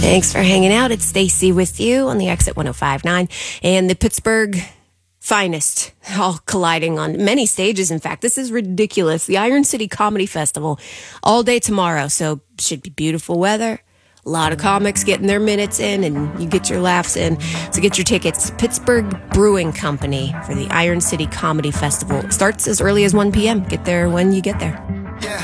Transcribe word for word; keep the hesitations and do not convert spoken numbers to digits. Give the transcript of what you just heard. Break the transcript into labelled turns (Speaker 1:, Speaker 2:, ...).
Speaker 1: Thanks for hanging out. It's Stacy with you on the Exit one oh five point nine and the Pittsburgh finest, all colliding on many stages. In fact, this is ridiculous. The Iron City Comedy Festival all day tomorrow, so should be beautiful weather. A lot of comics getting their minutes in, and you get your laughs in. So get your tickets. Pittsburgh Brewing Company for the Iron City Comedy Festival. It starts as early as one p.m. Get there when you get there.